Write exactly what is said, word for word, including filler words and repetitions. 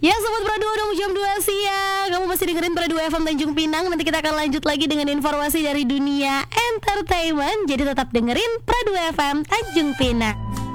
Ya Sobat Pradu, udah jam dua siang. Kamu masih dengerin Pradu F M Tanjung Pinang. Nanti kita akan lanjut lagi dengan informasi dari dunia entertainment. Jadi tetap dengerin Pradu F M Tanjung Pinang.